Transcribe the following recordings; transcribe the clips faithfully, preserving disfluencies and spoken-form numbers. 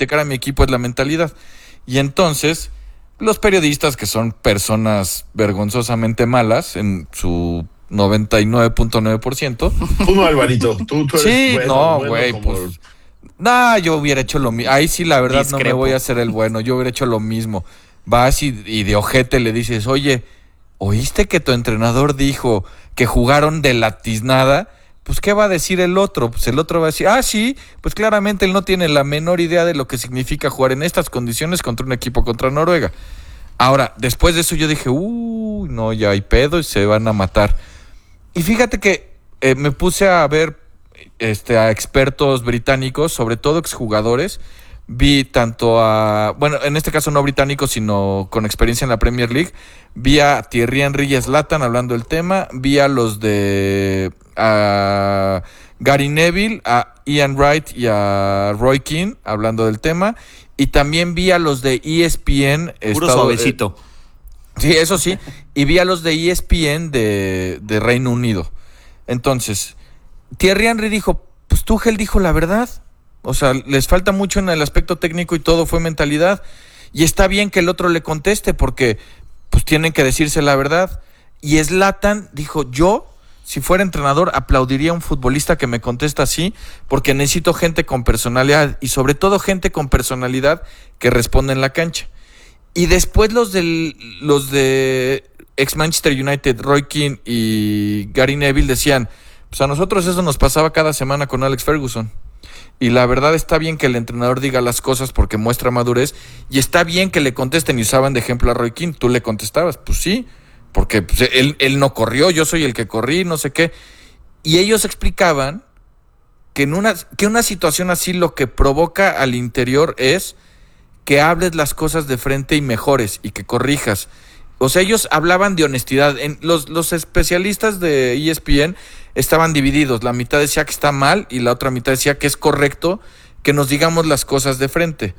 hipotecar a mi equipo es la mentalidad. Y entonces, los periodistas, que son personas vergonzosamente malas en su noventa y nueve punto nueve por ciento. Tú no, Alvarito, tú, tú eres sí, bueno, no, bueno güey, como... pues... Nah, yo hubiera hecho lo mismo. Ahí sí, la verdad, Discrepo. No me voy a hacer el bueno. Yo hubiera hecho lo mismo. Vas y, y de ojete le dices, oye, ¿oíste que tu entrenador dijo que jugaron de la tiznada? Pues, ¿qué va a decir el otro? Pues el otro va a decir, ah, sí, pues claramente él no tiene la menor idea de lo que significa jugar en estas condiciones contra un equipo contra Noruega. Ahora, después de eso yo dije, uy, no, ya hay pedo y se van a matar. Y fíjate que eh, me puse a ver este, a expertos británicos, sobre todo exjugadores. Vi tanto a, bueno, en este caso no británicos, sino con experiencia en la Premier League. Vi a Thierry Henry y Zlatan hablando del tema. Vi a los de a Gary Neville, a Ian Wright y a Roy Keane hablando del tema. Y también vi a los de E S P N. Puro estado, suavecito. Eh, sí, eso sí. Y vi a los de E S P N de, de Reino Unido. Entonces, Thierry Henry dijo, pues Tuchel dijo la verdad. O sea, les falta mucho en el aspecto técnico y todo fue mentalidad. Y está bien que el otro le conteste porque pues tienen que decirse la verdad. Y Zlatan dijo, yo, si fuera entrenador, aplaudiría a un futbolista que me contesta así porque necesito gente con personalidad y sobre todo gente con personalidad que responda en la cancha. Y después los, del, los de ex Manchester United, Roy Keane y Gary Neville decían, pues a nosotros eso nos pasaba cada semana con Alex Ferguson. Y la verdad está bien que el entrenador diga las cosas porque muestra madurez y está bien que le contesten y usaban de ejemplo a Roy Keane. Tú le contestabas, pues sí, porque pues, él, él no corrió, yo soy el que corrí, no sé qué. Y ellos explicaban que en una, que una situación así lo que provoca al interior es que hables las cosas de frente y mejores y que corrijas. O sea, ellos hablaban de honestidad. En los, los especialistas de E S P N estaban divididos. La mitad decía que está mal y la otra mitad decía que es correcto que nos digamos las cosas de frente.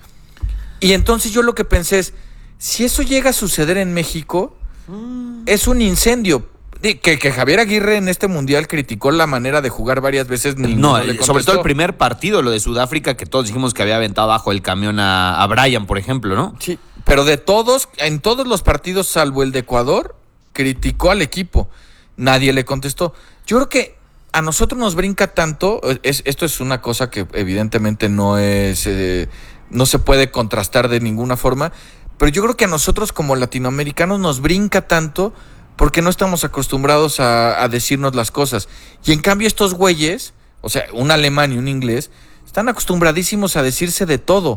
Y entonces yo lo que pensé es, si eso llega a suceder en México, mm. es un incendio. Que, que Javier Aguirre en este mundial criticó la manera de jugar varias veces. Ni no, no le sobre todo el primer partido, lo de Sudáfrica, que todos dijimos que había aventado abajo el camión a, a Brian, por ejemplo, ¿no? Sí, pero de todos, en todos los partidos, salvo el de Ecuador, criticó al equipo. Nadie le contestó. Yo creo que a nosotros nos brinca tanto, es, esto es una cosa que evidentemente no es, eh, no se puede contrastar de ninguna forma, pero yo creo que a nosotros como latinoamericanos nos brinca tanto porque no estamos acostumbrados a, a decirnos las cosas. Y en cambio estos güeyes, o sea, un alemán y un inglés, están acostumbradísimos a decirse de todo.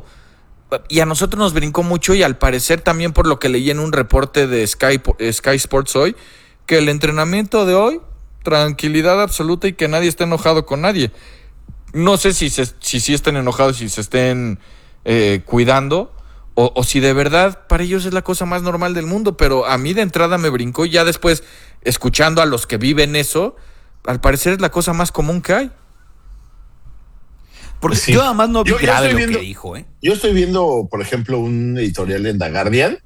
Y a nosotros nos brincó mucho y al parecer también por lo que leí en un reporte de Sky, Sky Sports hoy, que el entrenamiento de hoy, tranquilidad absoluta y que nadie esté enojado con nadie. No sé si se, si, si estén enojados, si se estén eh, cuidando, o, o si de verdad para ellos es la cosa más normal del mundo, pero a mí de entrada me brincó y ya después, escuchando a los que viven eso, al parecer es la cosa más común que hay. Porque sí. yo además no vi yo, grave yo lo viendo, que dijo, ¿eh? Yo estoy viendo, por ejemplo, un editorial en The Guardian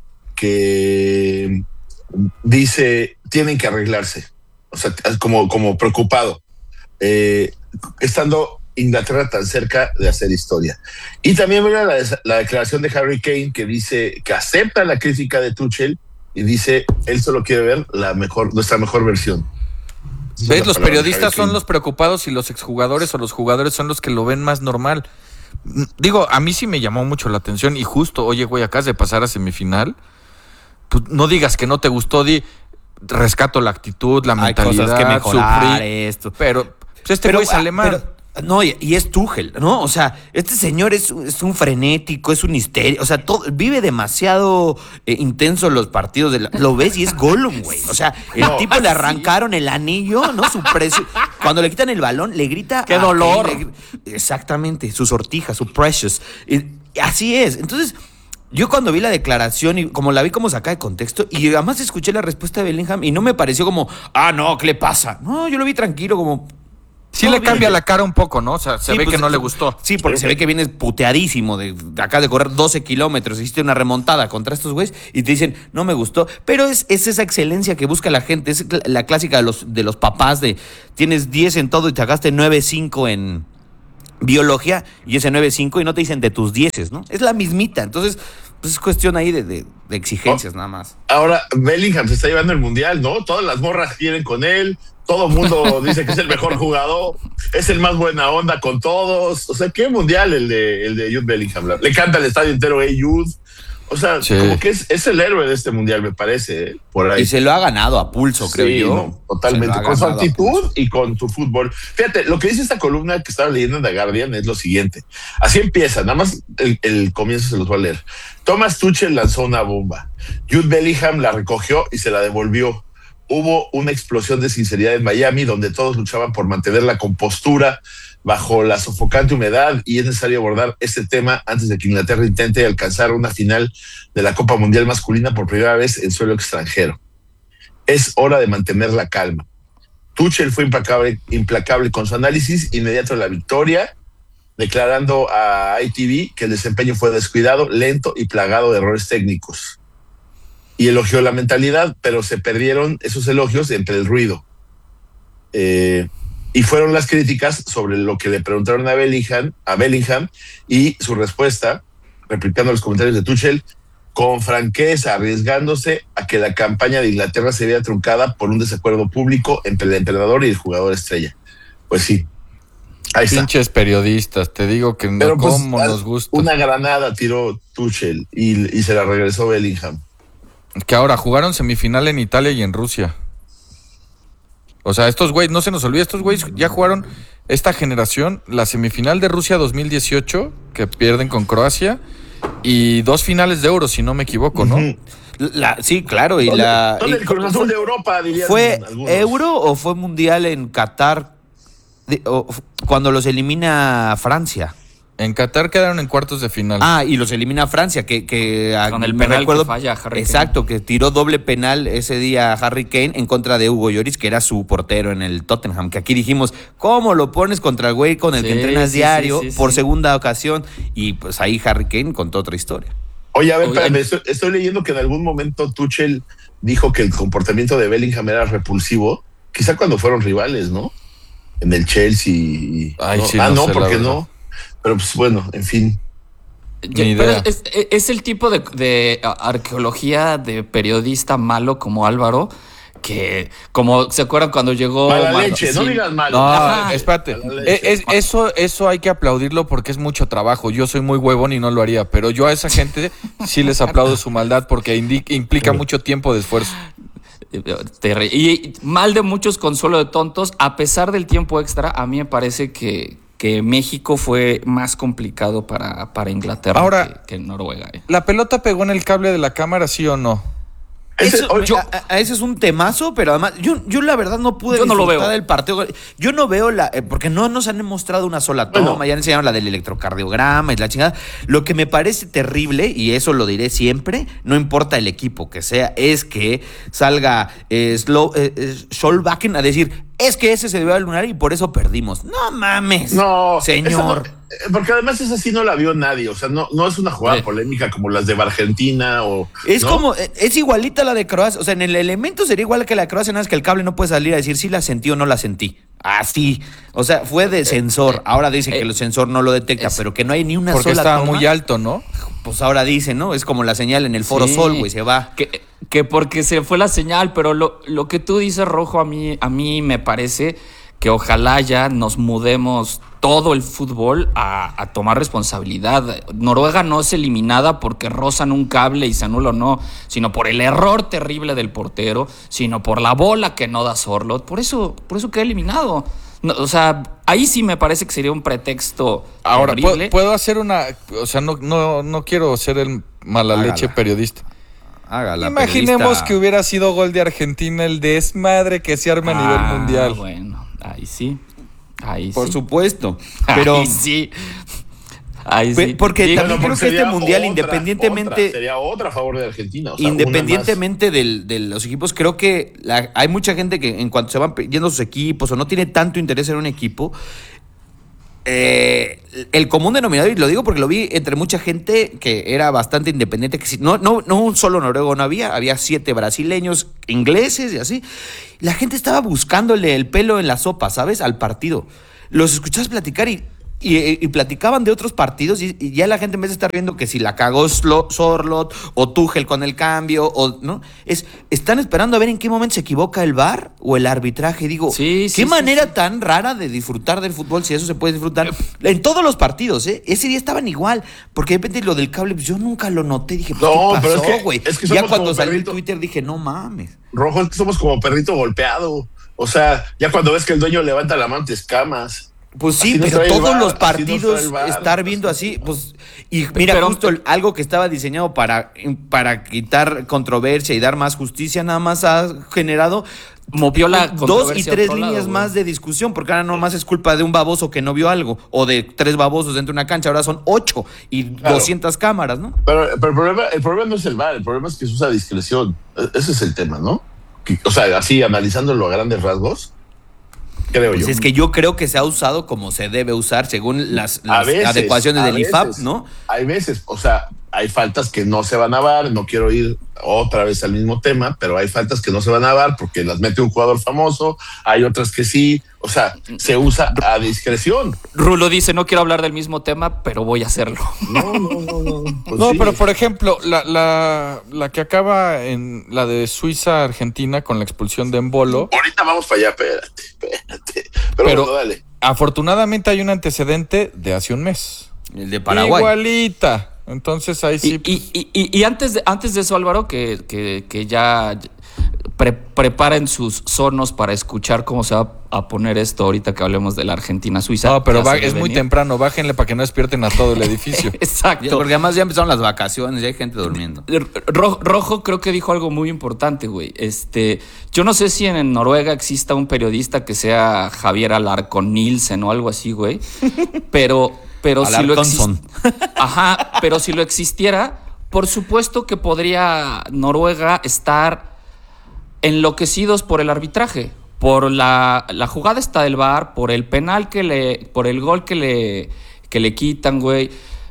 que dice, tienen que arreglarse, o sea, como, como preocupado, eh, estando Inglaterra tan cerca de hacer historia. Y también veo la, la declaración de Harry Kane que dice que acepta la crítica de Tuchel y dice, él solo quiere ver la mejor, nuestra mejor versión. ¿Ves? Los periodistas son los preocupados y los exjugadores o los jugadores son los que lo ven más normal. Digo, a mí sí me llamó mucho la atención y justo, oye, güey, acabas de pasar a semifinal. Pues no digas que no te gustó, di, rescato la actitud, la Hay mentalidad, cosas que mejorar, sufrir, esto. Pero pues este güey es alemán. Pero, no, y, y es Tuchel, ¿no? O sea, este señor es, es un frenético, es un histérico, o sea, todo, vive demasiado eh, intenso los partidos. De la, lo ves y es Gollum, güey. O sea, el no, tipo le arrancaron sí. el anillo, ¿no? Su precio. Cuando le quitan el balón, le grita. ¡Qué dolor! Él, le, exactamente, su sortija, su precious. Y, así es. Entonces, yo cuando vi la declaración y como la vi como sacada de contexto y además escuché la respuesta de Bellingham y no me pareció como, ah, no, ¿qué le pasa? No, yo lo vi tranquilo como... Sí no, le cambia bien. La cara un poco, ¿no? O sea, se sí, ve pues, que no le gustó. Sí, porque se ve que vienes puteadísimo de, de acá de correr doce kilómetros, hiciste una remontada contra estos güeyes y te dicen, no me gustó. Pero es, es esa excelencia que busca la gente, es la clásica de los, de los papás de tienes diez en todo y te sacaste nueve cinco en, biología y ese nueve cinco y no te dicen de tus dieces, ¿no? Es la mismita. Entonces, pues es cuestión ahí de, de, de exigencias, oh, nada más. Ahora, Bellingham se está llevando el mundial, ¿no? Todas las morras quieren con él, todo el mundo dice que es el mejor jugador, es el más buena onda con todos. O sea, ¿qué mundial el de, el de Jude Bellingham? Le canta el estadio entero, hey Jude. O sea, sí. como que es, es el héroe de este mundial, me parece, ¿eh? Por ahí. Y se lo ha ganado a pulso, creo sí, yo. No, totalmente, con su actitud y con su fútbol. Fíjate, lo que dice esta columna que estaba leyendo en The Guardian es lo siguiente. Así empieza, nada más el, el comienzo se los voy a leer. Thomas Tuchel lanzó una bomba. Jude Bellingham la recogió y se la devolvió. Hubo una explosión de sinceridad en Miami donde todos luchaban por mantener la compostura bajo la sofocante humedad y es necesario abordar este tema antes de que Inglaterra intente alcanzar una final de la Copa Mundial masculina por primera vez en suelo extranjero. Es hora de mantener la calma. Tuchel fue implacable, implacable con su análisis inmediato de la victoria, declarando a I T V que el desempeño fue descuidado, lento y plagado de errores técnicos. Y elogió la mentalidad, pero se perdieron esos elogios entre el ruido. Eh, y fueron las críticas sobre lo que le preguntaron a Bellingham, a Bellingham y su respuesta, replicando los comentarios de Tuchel, con franqueza, arriesgándose a que la campaña de Inglaterra se viera truncada por un desacuerdo público entre el entrenador y el jugador estrella. Pues sí, ahí está. Pinches periodistas, te digo que no, pues, cómo nos gusta. Una granada tiró Tuchel y, y se la regresó Bellingham. Que ahora jugaron semifinal en Italia y en Rusia. O sea, estos güeyes, no se nos olvide, estos güeyes ya jugaron esta generación, la semifinal de Rusia dos mil dieciocho, que pierden con Croacia, y dos finales de Euro, si no me equivoco, ¿no? Uh-huh. La, sí, claro, y ¿Dónde, la... ¿dónde el Cruz Azul de Europa, dirían ¿Fue algunos? Euro o fue Mundial en Qatar de, o, cuando los elimina Francia? En Qatar quedaron en cuartos de final. Ah, y los elimina Francia, que, que con el me penal recuerdo, que falla Harry exacto, Kane. Que tiró doble penal ese día Harry Kane en contra de Hugo Lloris, que era su portero en el Tottenham, que aquí dijimos, ¿cómo lo pones contra el güey con el sí, que entrenas sí, diario sí, sí, por sí. segunda ocasión? Y pues ahí Harry Kane contó otra historia. Oye, a ver, Oye, espérame, estoy, estoy leyendo que en algún momento Tuchel dijo que el comportamiento de Bellingham era repulsivo, quizá cuando fueron rivales, ¿no? En el Chelsea. Ay, no, sí, ah, no no, sé, porque la no. Pero pues bueno, en fin. Ya, Ni pero idea. es, es el tipo de, de arqueología de periodista malo como Álvaro, que como se acuerdan cuando llegó Mala Mar- leche, no sí. digas malo. No, Ajá. espérate. Mala leche. Es, es- eso, eso hay que aplaudirlo porque es mucho trabajo. Yo soy muy huevón y no lo haría, pero yo a esa gente sí les aplaudo su maldad porque indi- implica mucho tiempo de esfuerzo. Terri- Y mal de muchos, consuelo de tontos. A pesar del tiempo extra, a mí me parece que, que México fue más complicado para, para Inglaterra Ahora, que, que Noruega. eh. ¿La pelota pegó en el cable de la cámara, sí o no? Ese- Eso, oye, yo- a, a ese es un temazo, pero además, yo, yo la verdad no pude Yo no lo disfrutar veo. del partido. Yo no veo la, eh, porque no nos han mostrado una sola toma, Bueno. ya enseñaron la del electrocardiograma y la chingada. Lo que me parece terrible, y eso lo diré siempre, no importa el equipo que sea, es que salga eh, Slow, eh, eh, Solbakken a decir, es que ese se debió al lunar y por eso perdimos. No mames, no, señor. esa no- porque además esa sí no la vio nadie. O sea, no, no es una jugada Sí. polémica como las de Argentina o. Es ¿no? como, es igualita a la de Croacia. O sea, en el elemento sería igual que la de Croacia, nada más que el cable no puede salir a decir si la sentí o no la sentí. Así. O sea, fue de sensor. Ahora dicen eh, que el sensor no lo detecta, es- pero que no hay ni una Porque sola estaba toma. muy alto, ¿no? Pues ahora dicen, ¿no? Es como la señal en el Foro Sí. Sol, güey, se va. Que, que porque se fue la señal, pero lo, lo que tú dices, Rojo, a mí, a mí me parece que ojalá ya nos mudemos todo el fútbol a, a tomar responsabilidad. Noruega no es eliminada porque rozan un cable y se anula o no, sino por el error terrible del portero, sino por la bola que no da Sorloth. Por eso, por eso queda eliminado. No, o sea, ahí sí me parece que sería un pretexto Ahora, ¿puedo, horrible. puedo hacer una... O sea, no, no, no quiero ser el mala Hágala. leche periodista. Hágala, Imaginemos periodista. que hubiera sido gol de Argentina, el desmadre que se arma a nivel Ah, mundial. Bueno, ahí sí. Ahí Por sí. supuesto. Pero. Ahí sí. Ahí Pe- sí. porque Digo, también no, creo que este sería mundial, otra, independientemente- otra, sería otra a favor de Argentina. O sea, Independientemente del- de los equipos, creo que la- hay mucha gente que en cuanto se van yendo sus equipos o no tiene tanto interés en un equipo, eh, el común denominador, y lo digo porque lo vi entre mucha gente que era bastante independiente, que si- no, no, no un solo noruego no había, había siete brasileños, ingleses y así. La gente estaba buscándole el pelo en la sopa, ¿sabes? Al partido. Los escuchabas platicar y Y, y platicaban de otros partidos y, y ya la gente en vez de estar viendo que si la cagó Slo- Sorlot o Tuchel con el cambio, o no, es están esperando a ver en qué momento se equivoca el V A R o el arbitraje. Digo, Sí, qué sí, sí, manera sí. tan rara de disfrutar del fútbol, si eso se puede disfrutar en todos los partidos, ¿eh? Ese día estaban igual, porque de repente lo del cable, pues yo nunca lo noté, dije, pues, No, ¿qué pero es pasó, que- güey? es que Ya somos cuando como salió el perrito. Twitter dije, no mames. Rojo, es que somos como perrito golpeado. O sea, ya cuando ves que el dueño levanta la mano, te escamas. Pues sí, Así nos pero trae el todos V A R, los así nos partidos trae el V A R. estar viendo así, pues, y mira, Pero- justo el- algo que estaba diseñado para, para quitar controversia y dar más justicia, nada más ha generado Movió la dos y controversia a tres otro lado, líneas güey. más de discusión, porque ahora no más es culpa de un baboso que no vio algo, o de tres babosos dentro de una cancha, ahora son ocho y Claro. doscientas cámaras, ¿no? Pero, pero el, problema, el problema no es el V A R, el problema es que se usa discreción. E- Ese es el tema, ¿no? Que- o sea, así analizándolo a grandes rasgos, creo Pues yo. es que yo creo que se ha usado como se debe usar según las, A las veces, adecuaciones a del I F A P, veces. ¿no? Hay veces, o sea, hay faltas que no se van a dar, no quiero ir otra vez al mismo tema, pero hay faltas que no se van a dar porque las mete un jugador famoso, hay otras que sí, o sea, se usa a discreción. Rulo dice, no quiero hablar del mismo tema, pero voy a hacerlo. No, no, no, no. Pues No, sí. pero por ejemplo, la, la, la que acaba en la de Suiza-Argentina con la expulsión de Embolo, Ahorita vamos para allá, espérate, espérate. Pero, Pero- bueno, dale. afortunadamente hay un antecedente de hace un mes. El de Paraguay. Igualita. Entonces ahí sí. Y, y- y- y antes, de, antes de eso, Álvaro, que, que- que ya pre- preparen sus sonos para escuchar cómo se va a poner esto ahorita que hablemos de la Argentina-Suiza. No, pero Ya va- se ve es muy venir. temprano. Bájenle para que no despierten a todo el edificio. Ya, Exacto. porque además ya empezaron las vacaciones y hay gente durmiendo. Ro- Rojo creo que dijo algo muy importante, güey. Este, yo no sé si en Noruega exista un periodista que sea Javier Alarcón Nielsen o algo así, güey. Pero, pero si lo Alarcónson. exis- Ajá, pero si lo existiera, por supuesto que podría Noruega estar enloquecidos por el arbitraje, por la, la jugada esta del V A R, por el penal que le, por el gol que le, que le quitan, güey.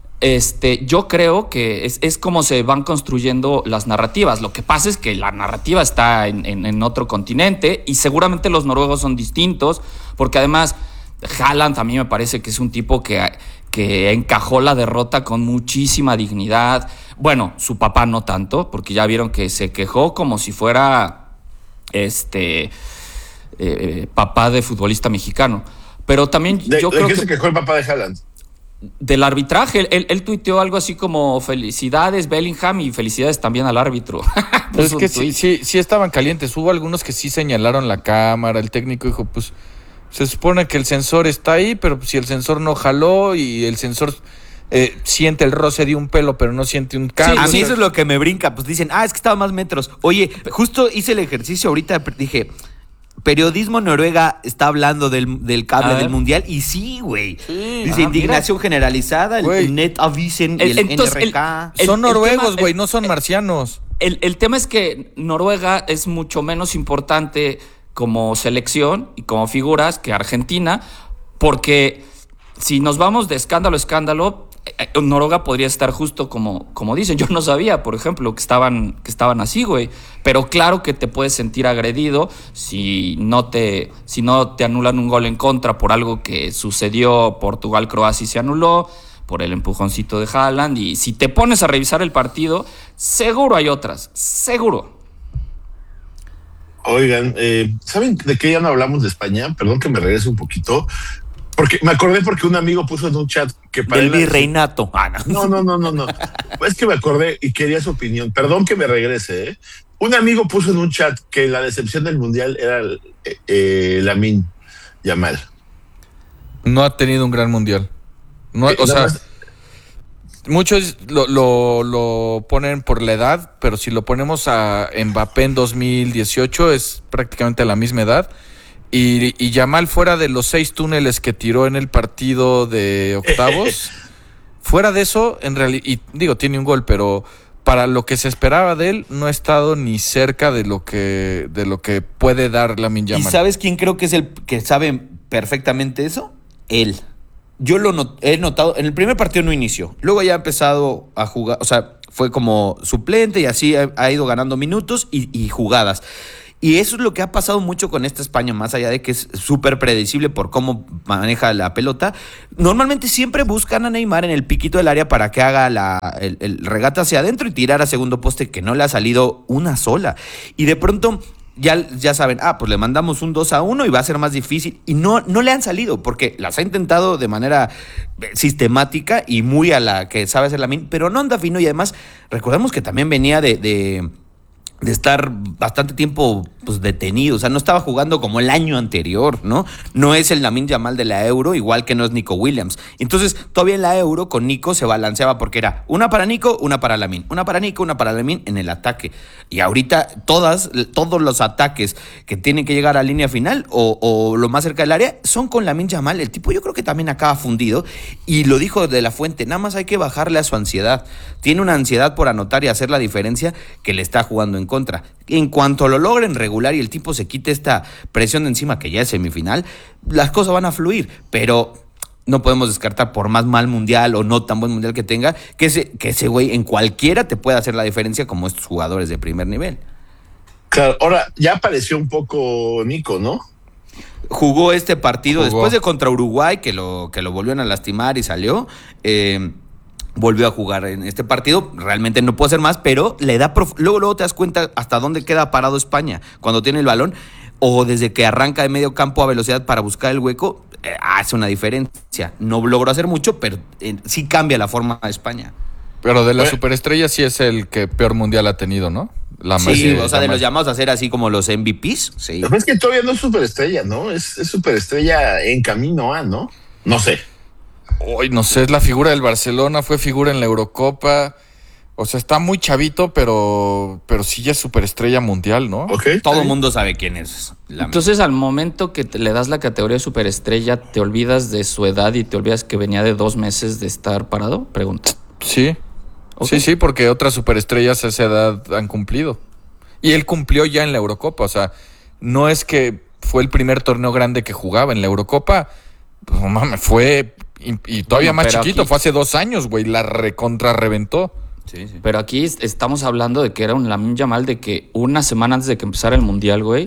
Este, yo creo que es, es como se van construyendo las narrativas. Lo que pasa es que la narrativa está en, en, en otro continente y seguramente los noruegos son distintos, porque además Haaland a mí me parece que es un tipo que, que encajó la derrota con muchísima dignidad. Bueno, su papá no tanto, porque ya vieron que se quejó como si fuera este eh, papá de futbolista mexicano. Pero también ¿De, yo de creo qué que se quejó el papá de Haaland? del arbitraje, él, él tuiteó algo así como felicidades Bellingham y felicidades también al árbitro. Pero es Puso que un sí, tuit. sí, sí estaban calientes. Hubo algunos que sí señalaron la cámara. El técnico dijo, pues, se supone que el sensor está ahí, pero si el sensor no jaló y el sensor eh, siente el roce de un pelo, pero no siente un cambio. A o mí sea, eso es lo que me brinca. Pues dicen, ah, es que estaba más metros. Oye, justo hice el ejercicio ahorita, dije, periodismo Noruega está hablando del, del A cable ver. del mundial. Y sí, güey. Sí. Dice Ah, indignación generalizada, el, Güey. el Net Avisen y El- el, entonces, N R K. el- son el noruegos, tema- güey, el- no son marcianos. El, el tema es que Noruega es mucho menos importante como selección y como figuras que Argentina, porque si nos vamos de escándalo a escándalo, eh, eh, Noruega podría estar justo como, como dicen. Yo no sabía, por ejemplo, que estaban, que estaban así, güey. Pero claro que te puedes sentir agredido si no te, si no te anulan un gol en contra por algo que sucedió Portugal-Croacia y se anuló, por el empujoncito de Haaland. Y si te pones a revisar el partido, seguro hay otras, seguro. Oigan, eh, ¿saben de qué ya no hablamos de España? Perdón que me regrese un poquito. Porque me acordé porque un amigo puso en un chat que para Del él- virreinato. Ah, no. No, no, no, no, no. Es que me acordé y quería su opinión. Perdón que me regrese, ¿eh? Un amigo puso en un chat que la decepción del mundial era el, eh, eh, Lamine Yamal. No ha tenido un gran mundial. No, Eh, o nada sea, más- muchos lo, lo, lo ponen por la edad, pero si lo ponemos a Mbappé en dos mil dieciocho es prácticamente la misma edad. Y, y Yamal fuera de los seis túneles que tiró en el partido de octavos, fuera de eso, en realidad, y digo, tiene un gol, pero para lo que se esperaba de él, no ha estado ni cerca de lo que, de lo que puede dar Lamine ¿Y Yamal. sabes quién creo que es el que sabe perfectamente eso? Él. Yo lo not- he notado, en el primer partido no inició, luego ya ha empezado a jugar, o sea, fue como suplente y así ha, ha ido ganando minutos y, y jugadas. Y eso es lo que ha pasado mucho con esta España, más allá de que es súper predecible por cómo maneja la pelota. Normalmente siempre buscan a Neymar en el piquito del área para que haga la, el, el regate hacia adentro y tirar a segundo poste, que no le ha salido una sola. Y de pronto ya, ya saben, ah, pues le mandamos un dos a uno y va a ser más difícil. Y no, no le han salido, porque las ha intentado de manera sistemática y muy a la que sabe hacer Lamine, pero no anda fino. Y además, recordemos que también venía de... de de estar bastante tiempo pues detenido, o sea, no estaba jugando como el año anterior, ¿no? No es el Lamine Yamal de la Euro, igual que no es Nico Williams. Entonces, todavía en la Euro con Nico se balanceaba porque era una para Nico, una para Lamine, una para Nico, una para Lamine en el ataque. Y ahorita todas, todos los ataques que tienen que llegar a línea final o, o lo más cerca del área son con Lamine Yamal. El tipo yo creo que también acaba fundido y lo dijo de la Fuente, nada más hay que bajarle a su ansiedad. Tiene una ansiedad por anotar y hacer la diferencia que le está jugando en contra. En cuanto lo logren regular y el tipo se quite esta presión de encima, que ya es semifinal, las cosas van a fluir, pero no podemos descartar, por más mal mundial o no tan buen mundial que tenga, que ese, que ese güey en cualquiera te pueda hacer la diferencia como estos jugadores de primer nivel. Claro, ahora ya apareció un poco Nico, ¿no? Jugó este partido Jugó. después de contra Uruguay, que lo, que lo volvieron a lastimar y salió. Eh, volvió a jugar en este partido, realmente no puede hacer más, pero le da prof... luego luego te das cuenta hasta dónde queda parado España cuando tiene el balón, o desde que arranca de medio campo a velocidad para buscar el hueco, eh, hace una diferencia. No logró hacer mucho, pero eh, sí cambia la forma de España. Pero de las Bueno. superestrellas sí es el que peor mundial ha tenido, ¿no? La Sí, más- o sea, la de los más- llamados a ser así como los M V Ps, sí. Pero es que todavía no es superestrella, ¿no? Es, es superestrella en camino a, ¿no? No sé. Uy, no sé, es la figura del Barcelona, fue figura en la Eurocopa. O sea, está muy chavito, pero, pero sí ya es superestrella mundial, ¿no? ¿Ok? Todo el mundo sabe quién es. La... Entonces, al momento que te le das la categoría de superestrella, ¿te olvidas de su edad y te olvidas que venía de dos meses de estar parado? Pregunta. Sí. Ok. Sí, sí, porque otras superestrellas a esa edad han cumplido. Y él cumplió ya en la Eurocopa. O sea, no es que fue el primer torneo grande que jugaba en la Eurocopa. Pues, no mames, fue... Y, y todavía Bueno, más pero chiquito, aquí- fue hace dos años, güey. La recontra reventó. Sí, sí. Pero aquí es- estamos hablando de que era un Lamine Yamal de que una semana antes de que empezara el Mundial, güey,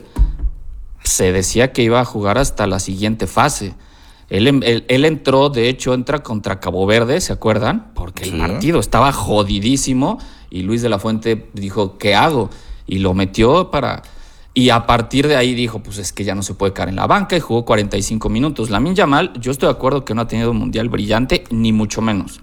se decía que iba a jugar hasta la siguiente fase. Él, em- él, él entró, de hecho, entra contra Cabo Verde, ¿se acuerdan? Porque Sí. el partido estaba jodidísimo y Luis de la Fuente dijo, ¿qué hago? Y lo metió para... Y a partir de ahí dijo, pues es que ya no se puede quedar en la banca y jugó cuarenta y cinco minutos. Lamine Yamal, yo estoy de acuerdo que no ha tenido un mundial brillante, ni mucho menos.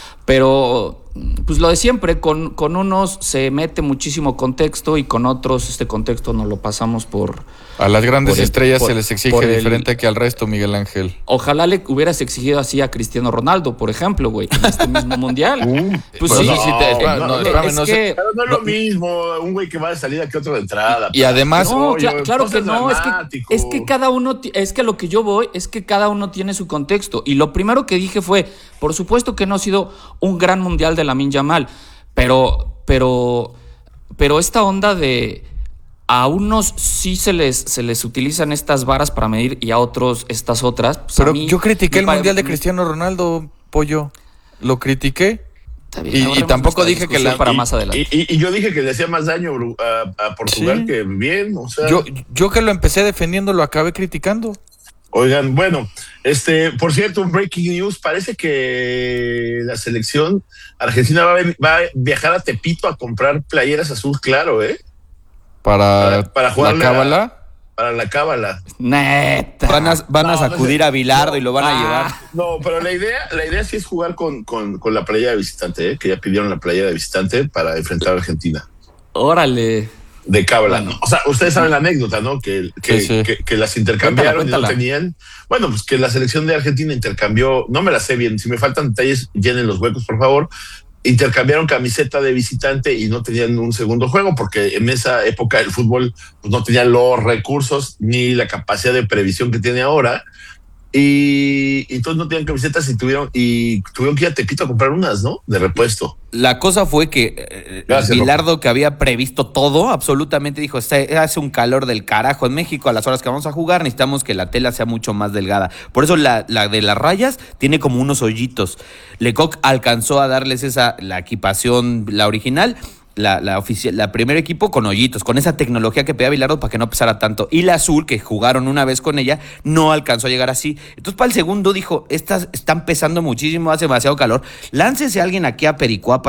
Pero, pues lo de siempre, con, con unos se mete muchísimo contexto y con otros este contexto nos lo pasamos por... A las grandes Por el- estrellas por- se les exige por el- diferente que al resto, Miguel Ángel. Ojalá le hubieras exigido así a Cristiano Ronaldo, por ejemplo, güey, en este mismo mundial. Pues Pues sí, no, sí te- eh, espera, no, no, es espérame, no sé. que... Pero no es lo mismo un güey que va de salida que otro de entrada. Y además- No, Oye, cla- claro que seas no, es que, dramático. es que cada uno, ti- es que a lo que yo voy es que cada uno tiene su contexto. Y lo primero que dije fue, por supuesto que no ha sido un gran mundial de Lamine Yamal, pero, pero, pero esta onda de a unos sí se les, se les utilizan estas varas para medir y a otros estas otras. Pues a Pero mí yo critiqué me el pare- mundial de Cristiano Ronaldo, pollo. Lo critiqué. Está bien, y- y ahorremos tampoco esta dije que discusión la- para Y- más adelante. Y, y- y yo dije que le hacía más daño a, a Portugal Sí. que bien, o sea. Yo, yo que lo empecé defendiendo, lo acabé criticando. Oigan, bueno, este, por cierto, un breaking news, parece que la selección argentina va a, ven- va a viajar a Tepito a comprar playeras azul claro, ¿eh? Para, Para- para jugarle la cábala. Para la cábala. Neta. Van a, van a No, no sacudir sé. a Bilardo y lo van a Ah. llevar. No, pero la idea, la idea sí es jugar con, con, con la playera de visitante, ¿eh? Que ya pidieron la playera de visitante para enfrentar a Argentina. Órale. De cábala. Bueno. O sea, ustedes saben la anécdota, ¿no? Que, que, Sí, sí. que, que las intercambiaron Cuéntala, y no cuéntala. tenían. Bueno, pues que la selección de Argentina intercambió, no me la sé bien, si me faltan detalles, llenen los huecos, por favor. Intercambiaron camiseta de visitante y no tenían un segundo juego, porque en esa época el fútbol pues, no tenía los recursos ni la capacidad de previsión que tiene ahora. Y, y entonces no tenían camisetas y tuvieron, y tuvieron que ir a Tepito a comprar unas, ¿no? De repuesto. La cosa fue que eh, Gracias, Bilardo, que había previsto todo, absolutamente dijo, "Se- hace un calor del carajo en México a las horas que vamos a jugar, necesitamos que la tela sea mucho más delgada. Por eso la, la de las rayas tiene como unos hoyitos. Lecoq alcanzó a darles esa, la equipación, la original, la, la oficial, la primer equipo con hoyitos, con esa tecnología que pedía Bilardo para que no pesara tanto. Y la azul, que jugaron una vez con ella, no alcanzó a llegar así. Entonces, para el segundo dijo, estas están pesando muchísimo, hace demasiado calor. Láncese alguien aquí a Pericuapa